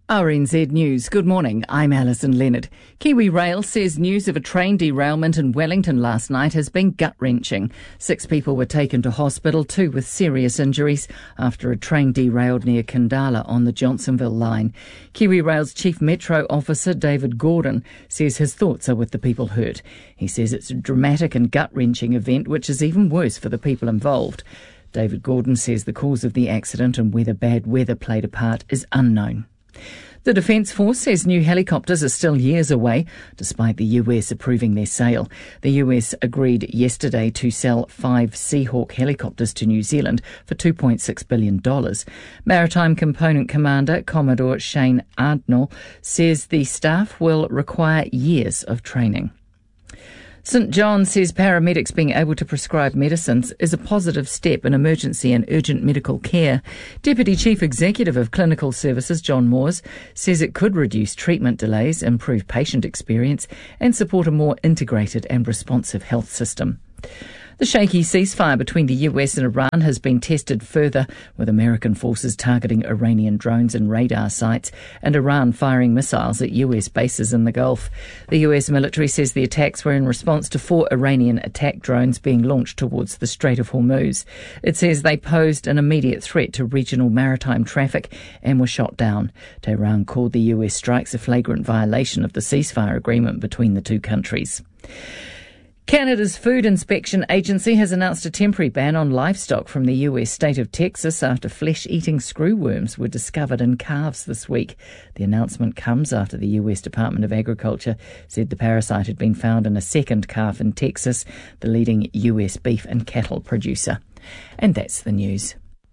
RNZ News. Good morning. I'm Alison Leonard. Kiwi Rail says news of a train derailment in Wellington last night has been gut-wrenching. 6 people were taken to hospital, 2 with serious injuries, after a train derailed near Kandala on the Johnsonville line. Kiwi Rail's Chief Metro Officer, David Gordon, says his thoughts are with the people hurt. He says it's a dramatic and gut-wrenching event, which is even worse for the people involved. David Gordon says the cause of the accident and whether bad weather played a part is unknown. The Defence Force says new helicopters are still years away, despite the US approving their sale. The US agreed yesterday to sell 5 Seahawk helicopters to New Zealand for $2.6 billion. Maritime Component Commander Commodore Shane Ardnall says the staff will require years of training. St John says paramedics being able to prescribe medicines is a positive step in emergency and urgent medical care. Deputy Chief Executive of Clinical Services, John Moores, says it could reduce treatment delays, improve patient experience and support a more integrated and responsive health system. The shaky ceasefire between the US and Iran has been tested further, with American forces targeting Iranian drones and radar sites and Iran firing missiles at US bases in the Gulf. The US military says the attacks were in response to 4 Iranian attack drones being launched towards the Strait of Hormuz. It says they posed an immediate threat to regional maritime traffic and were shot down. Tehran called the US strikes a flagrant violation of the ceasefire agreement between the two countries. Canada's Food Inspection Agency has announced a temporary ban on livestock from the US state of Texas after flesh-eating screwworms were discovered in calves this week. The announcement comes after the US Department of Agriculture said the parasite had been found in a second calf in Texas, the leading US beef and cattle producer. And that's the news.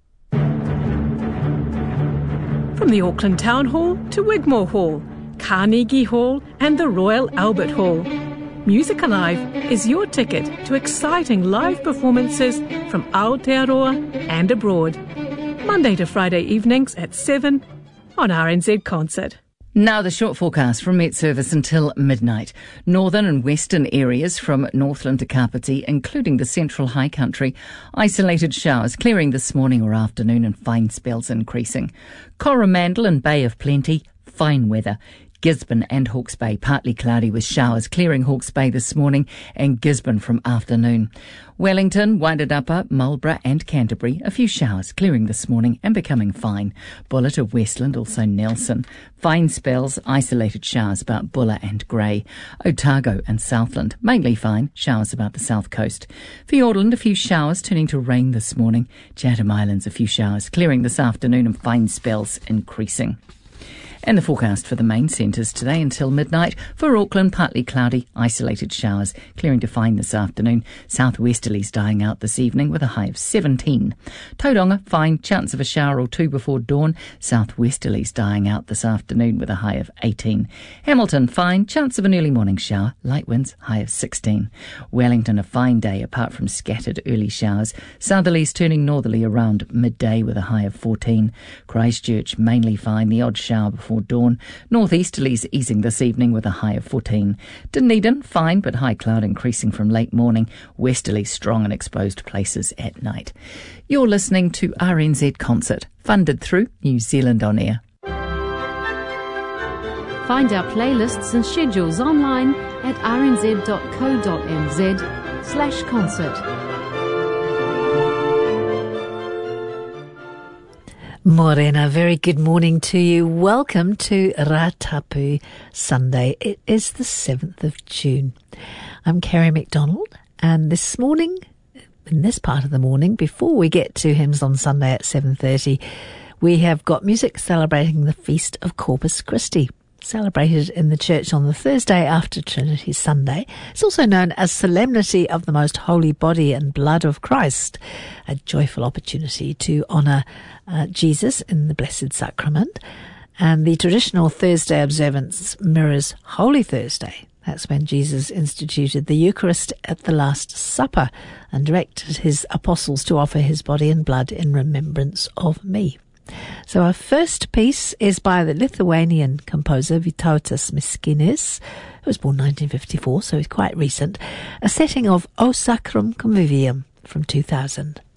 From the Auckland Town Hall to Wigmore Hall, Carnegie Hall and the Royal Albert Hall, Music Alive is your ticket to exciting live performances from Aotearoa and abroad. Monday to Friday evenings at 7 on RNZ Concert. Now the short forecast from Met Service until midnight. Northern and western areas from Northland to Kapiti, including the central high country. Isolated showers clearing this morning or afternoon and fine spells increasing. Coromandel and Bay of Plenty, fine weather. Gisborne and Hawke's Bay, partly cloudy with showers, clearing Hawke's Bay this morning and Gisborne from afternoon. Wellington, Wairarapa, Marlborough and Canterbury, a few showers, clearing this morning and becoming fine. Bulla to Westland, also Nelson. Fine spells, isolated showers about Bulla and Grey. Otago and Southland, mainly fine, showers about the south coast. Fiordland, a few showers, turning to rain this morning. Chatham Islands, a few showers, clearing this afternoon and fine spells increasing. And the forecast for the main centres today until midnight. For Auckland, partly cloudy, isolated showers, clearing to fine this afternoon. Southwesterlies dying out this evening with a high of 17. Tauranga, fine, chance of a shower or 2 before dawn. Southwesterlies dying out this afternoon with a high of 18. Hamilton, fine, chance of an early morning shower. Light winds, high of 16. Wellington, a fine day apart from scattered early showers. Southerlies turning northerly around midday with a high of 14. Christchurch, mainly fine, the odd shower before dawn. Northeasterlies easing this evening with a high of 14. Dunedin, fine but high cloud increasing from late morning. Westerlies strong in exposed places at night. You're listening to RNZ Concert, funded through New Zealand On Air. Find our playlists and schedules online at rnz.co.nz/concert. Morena, very good morning to you. Welcome to Ratapu Sunday. It is the 7th of June. I'm Kerry McDonald, and this morning, in this part of the morning, before we get to Hymns on Sunday at 7:30, we have got music celebrating the Feast of Corpus Christi, celebrated in the church on the Thursday after Trinity Sunday. It's also known as Solemnity of the Most Holy Body and Blood of Christ, a joyful opportunity to honour Jesus in the Blessed Sacrament. And the traditional Thursday observance mirrors Holy Thursday. That's when Jesus instituted the Eucharist at the Last Supper and directed his apostles to offer his body and blood in remembrance of me. So our first piece is by the Lithuanian composer Vytautas Miskinis, who was born 1954, so it's quite recent, a setting of O Sacrum Convivium from 2000.